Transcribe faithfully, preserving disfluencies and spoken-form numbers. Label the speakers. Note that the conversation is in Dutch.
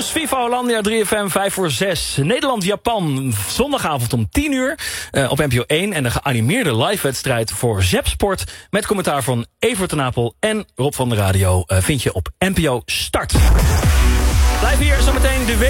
Speaker 1: is FIFA Hollandia drie F M vijf voor zes. Nederland-Japan, zondagavond om tien uur uh, op N P O één. En de geanimeerde live-wedstrijd voor Zepsport met commentaar van Evert ten Apel en Rob van de Radio uh, vind je op N P O Start. Blijf hier zometeen de week.